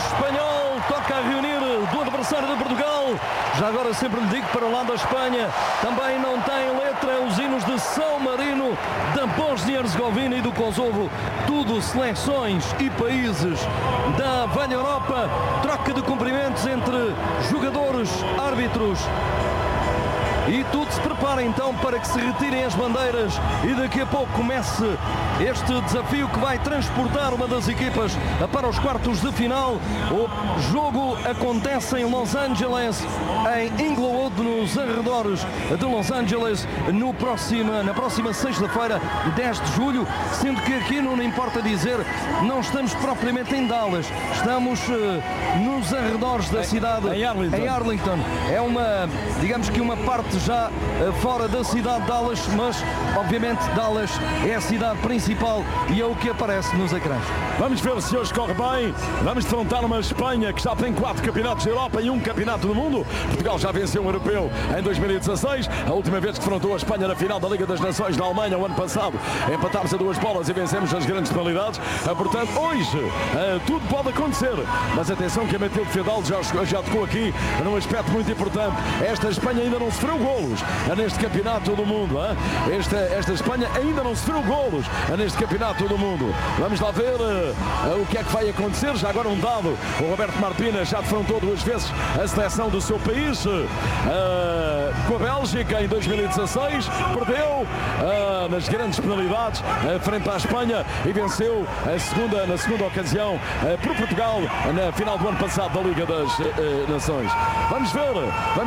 espanhol toca a reunir do adversário de Portugal. Já agora sempre lhe digo, para o lado da Espanha também não tem letra os hinos de São Marino, da Bósnia-Herzegovina e do Kosovo. Tudo seleções e países da velha Europa. Troca de cumprimentos entre jogadores, árbitros. E tudo se prepara então para que se retirem as bandeiras e daqui a pouco comece este desafio que vai transportar uma das equipas para os quartos de final. O jogo acontece em Los Angeles, em Inglewood, nos arredores de Los Angeles, na próxima sexta-feira, 10 de julho, sendo que aqui não importa dizer, não estamos propriamente em Dallas, estamos nos arredores da cidade, em Arlington. É uma, digamos que uma parte já fora da cidade de Dallas, mas obviamente Dallas é a cidade principal e é o que aparece nos ecrãs. Vamos ver se hoje corre bem. Vamos defrontar uma Espanha que já tem 4 campeonatos da Europa e um campeonato do mundo. Portugal já venceu um europeu em 2016, a última vez que defrontou a Espanha na final da Liga das Nações na Alemanha o ano passado. Empatámos a 2 bolas e vencemos as grandes penalidades. Portanto, hoje tudo pode acontecer, mas atenção que a Matilde Fidalgo já tocou aqui num aspecto muito importante. Esta Espanha ainda não sofreu golos neste campeonato do mundo. Esta Espanha ainda não sofreu golos neste campeonato do mundo. Vamos lá ver o que é que vai acontecer. Já agora um dado: o Roberto Marpina já defrontou 2 vezes a seleção do seu país com a Bélgica em 2016, perdeu nas grandes penalidades frente à Espanha e venceu na segunda ocasião por Portugal na final do ano passado da Liga das Nações. Vamos ver.